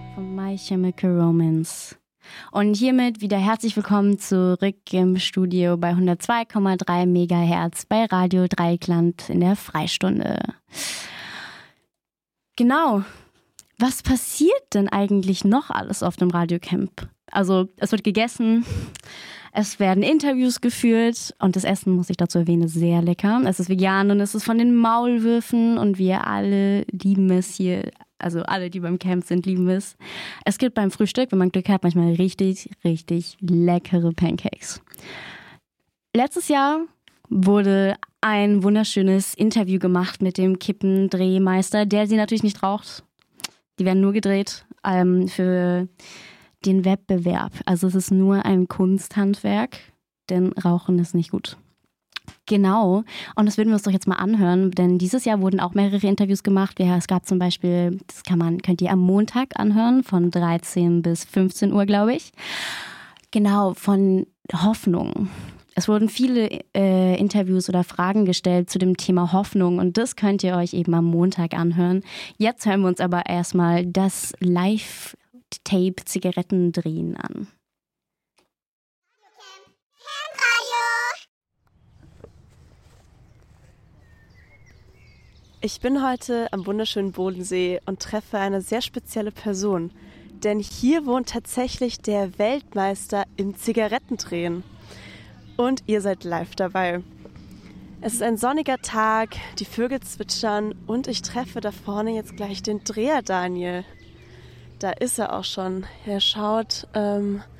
von My Chemical Romance. Und hiermit wieder herzlich willkommen zurück im Studio bei 102,3 Megahertz bei Radio Dreieckland in der Freistunde. Genau, was passiert denn eigentlich noch alles auf dem Radiocamp? Also es wird gegessen, es werden Interviews geführt und das Essen, muss ich dazu erwähnen, ist sehr lecker. Es ist vegan und es ist von den Maulwürfen und wir alle lieben es hier. Also alle, die beim Camp sind, lieben es. Es gibt beim Frühstück, wenn man Glück hat, manchmal richtig, richtig leckere Pancakes. Letztes Jahr wurde ein wunderschönes Interview gemacht mit dem Kippendrehmeister, der sie natürlich nicht raucht. Die werden nur gedreht für den Wettbewerb. Also es ist nur ein Kunsthandwerk, denn Rauchen ist nicht gut. Genau, und das würden wir uns doch jetzt mal anhören, denn dieses Jahr wurden auch mehrere Interviews gemacht. Ja, es gab zum Beispiel, könnt ihr am Montag anhören, von 13 bis 15 Uhr, glaube ich. Genau, von Hoffnung. Es wurden viele Interviews oder Fragen gestellt zu dem Thema Hoffnung und das könnt ihr euch eben am Montag anhören. Jetzt hören wir uns aber erstmal das Live-Tape Zigarettendrehen an. Ich bin heute am wunderschönen Bodensee und treffe eine sehr spezielle Person, denn hier wohnt tatsächlich der Weltmeister im Zigarettendrehen. Und ihr seid live dabei. Es ist ein sonniger Tag, die Vögel zwitschern und ich treffe da vorne jetzt gleich den Dreher Daniel. Da ist er auch schon. Er schaut